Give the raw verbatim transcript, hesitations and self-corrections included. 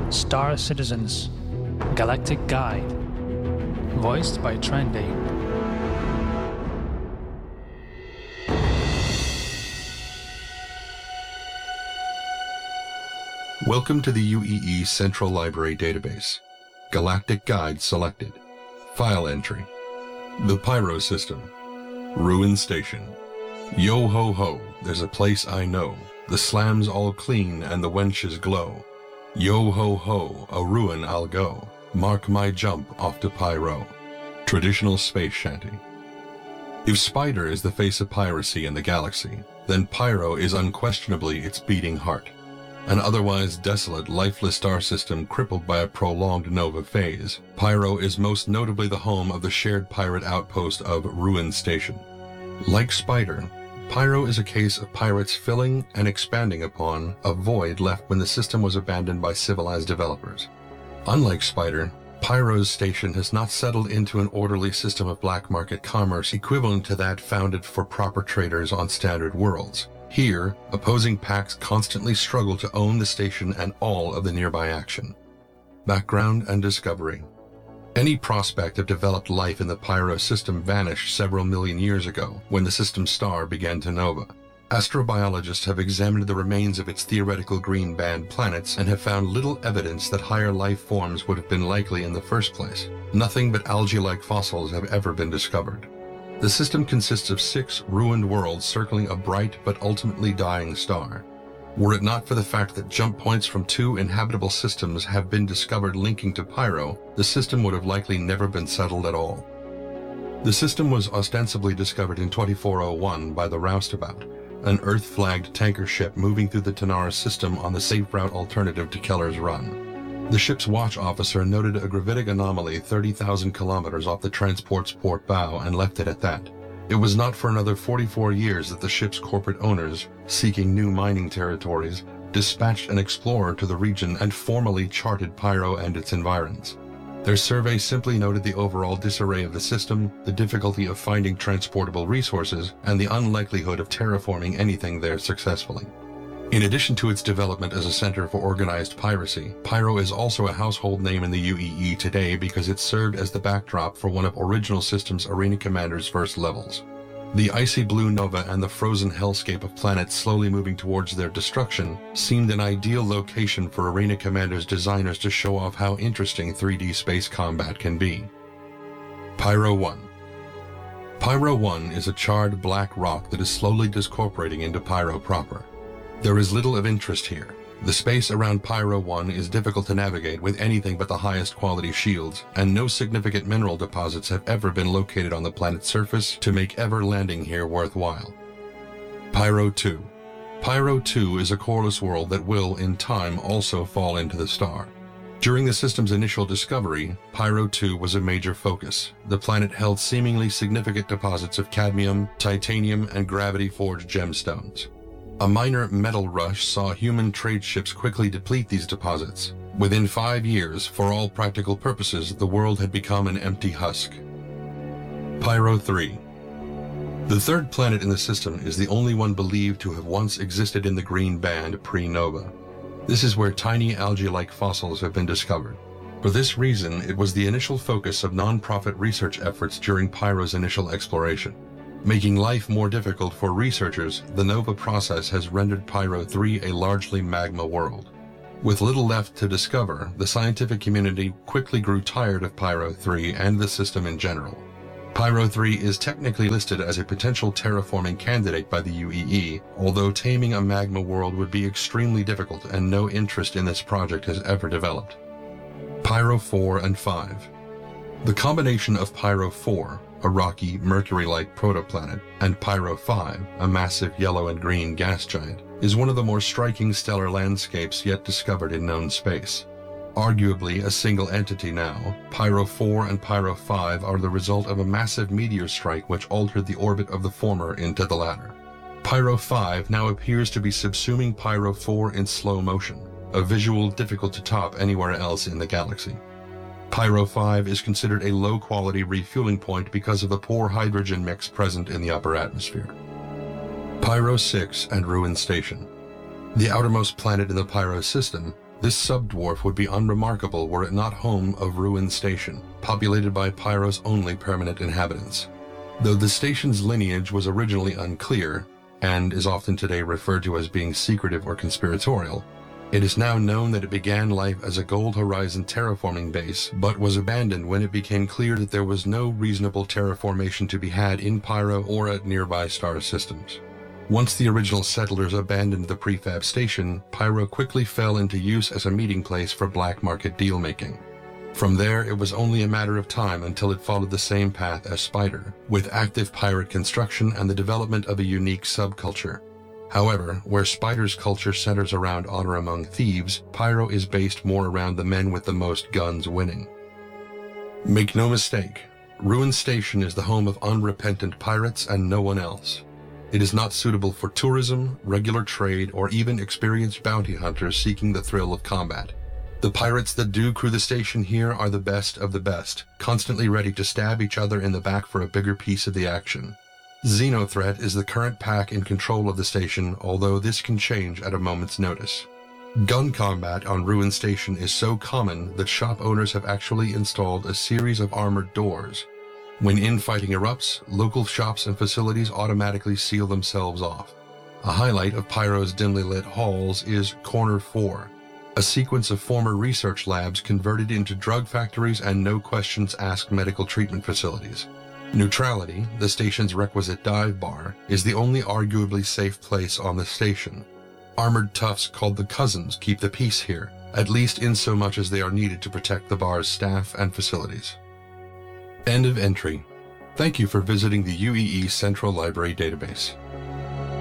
Star Citizens Galactic Guide, voiced by Trendy. Welcome to the U E E Central Library Database. Galactic Guide selected. File entry. The Pyro System. Ruin Station. Yo ho ho, there's a place I know. The slams all clean and the wenches glow. Yo ho ho, a ruin I'll go. Mark my jump off to Pyro. Traditional space shanty. If Spider is the face of piracy in the galaxy, then Pyro is unquestionably its beating heart. An otherwise desolate, lifeless star system crippled by a prolonged nova phase, Pyro is most notably the home of the shared pirate outpost of Ruin Station. Like Spider, Pyro is a case of pirates filling and expanding upon a void left when the system was abandoned by civilized developers. Unlike Spider, Pyro's station has not settled into an orderly system of black market commerce equivalent to that founded for proper traders on standard worlds. Here, opposing pacts constantly struggle to own the station and all of the nearby action. Background and discovery. Any prospect of developed life in the Pyro system vanished several million years ago when the system's star began to nova. Astrobiologists have examined the remains of its theoretical green band planets and have found little evidence that higher life forms would have been likely in the first place. Nothing but algae-like fossils have ever been discovered. The system consists of six ruined worlds circling a bright but ultimately dying star. Were it not for the fact that jump points from two inhabitable systems have been discovered linking to Pyro, the system would have likely never been settled at all. The system was ostensibly discovered in twenty-four oh one by the Roustabout, an Earth-flagged tanker ship moving through the Tanara system on the safe route alternative to Keller's Run. The ship's watch officer noted a gravitic anomaly thirty thousand kilometers off the transport's port bow and left it at that. It was not for another forty-four years that the ship's corporate owners, seeking new mining territories, dispatched an explorer to the region and formally charted Pyro and its environs. Their survey simply noted the overall disarray of the system, the difficulty of finding transportable resources, and the unlikelihood of terraforming anything there successfully. In addition to its development as a center for organized piracy, Pyro is also a household name in the U E E today because it served as the backdrop for one of Original Systems Arena Commander's first levels. The icy blue nova and the frozen hellscape of planets slowly moving towards their destruction seemed an ideal location for Arena Commander's designers to show off how interesting three D space combat can be. Pyro one. Pyro one is a charred black rock that is slowly discorporating into Pyro proper. There is little of interest here. The space around Pyro one is difficult to navigate with anything but the highest quality shields, and no significant mineral deposits have ever been located on the planet's surface to make ever landing here worthwhile. Pyro two. Pyro two is a coreless world that will, in time, also fall into the star. During the system's initial discovery, Pyro two was a major focus. The planet held seemingly significant deposits of cadmium, titanium, and gravity-forged gemstones. A minor metal rush saw human trade ships quickly deplete these deposits. Within five years, for all practical purposes, the world had become an empty husk. Pyro three. The third planet in the system is the only one believed to have once existed in the green band pre-nova. This is where tiny algae-like fossils have been discovered. For this reason, it was the initial focus of non-profit research efforts during Pyro's initial exploration. Making life more difficult for researchers, the nova process has rendered Pyro three a largely magma world. With little left to discover, the scientific community quickly grew tired of Pyro three and the system in general. Pyro three is technically listed as a potential terraforming candidate by the U E E, although taming a magma world would be extremely difficult and no interest in this project has ever developed. Pyro four and five. The combination of Pyro four, a rocky, Mercury-like protoplanet, and Pyro five, a massive yellow and green gas giant, is one of the more striking stellar landscapes yet discovered in known space. Arguably a single entity now, Pyro four and Pyro five are the result of a massive meteor strike which altered the orbit of the former into the latter. Pyro five now appears to be subsuming Pyro four in slow motion, a visual difficult to top anywhere else in the galaxy. Pyro five is considered a low-quality refueling point because of the poor hydrogen mix present in the upper atmosphere. Pyro six and Ruin Station. The outermost planet in the Pyro system, This subdwarf would be unremarkable were it not home of Ruin Station, populated by Pyro's only permanent inhabitants. Though the station's lineage was originally unclear, and is often today referred to as being secretive or conspiratorial, it is now known that it began life as a Gold Horizon terraforming base, but was abandoned when it became clear that there was no reasonable terraformation to be had in Pyro or at nearby star systems. Once the original settlers abandoned the prefab station, Pyro quickly fell into use as a meeting place for black market deal-making. From there, it was only a matter of time until it followed the same path as Spider, with active pirate construction and the development of a unique subculture. However, where Spider's culture centers around honor among thieves, Pyro is based more around the men with the most guns winning. Make no mistake, Ruin Station is the home of unrepentant pirates and no one else. It is not suitable for tourism, regular trade, or even experienced bounty hunters seeking the thrill of combat. The pirates that do crew the station here are the best of the best, constantly ready to stab each other in the back for a bigger piece of the action. Xenothreat is the current pack in control of the station, although this can change at a moment's notice. Gun combat on Ruin Station is so common that shop owners have actually installed a series of armored doors. When infighting erupts, local shops and facilities automatically seal themselves off. A highlight of Pyro's dimly lit halls is Corner four, a sequence of former research labs converted into drug factories and no-questions-asked medical treatment facilities. Neutrality, the station's requisite dive bar, is the only arguably safe place on the station. Armored toughs called the Cousins keep the peace here, at least insomuch as they are needed to protect the bar's staff and facilities. End of entry. Thank you for visiting the U E E Central Library Database.